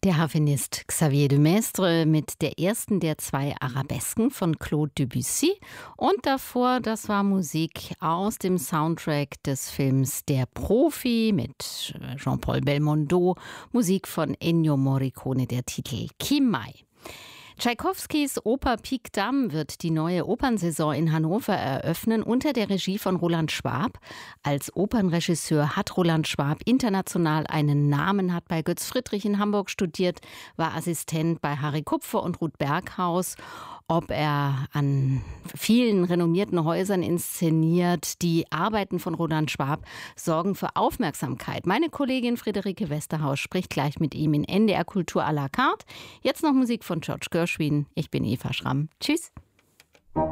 Der Harfenist Xavier de Maistre mit der ersten der zwei Arabesken von Claude Debussy. Und davor, das war Musik aus dem Soundtrack des Films Der Profi mit Jean-Paul Belmondo. Musik von Ennio Morricone, der Titel Chi Mai. Tschaikowskis Oper Pik Dam wird die neue Opernsaison in Hannover eröffnen unter der Regie von Roland Schwab. Als Opernregisseur hat Roland Schwab international einen Namen, hat bei Götz Friedrich in Hamburg studiert, war Assistent bei Harry Kupfer und Ruth Berghaus. Ob er an vielen renommierten Häusern inszeniert, die Arbeiten von Roland Schwab sorgen für Aufmerksamkeit. Meine Kollegin Friederike Westerhaus spricht gleich mit ihm in NDR Kultur à la carte. Jetzt noch Musik von George Gershwin. Ich bin Eva Schramm. Tschüss.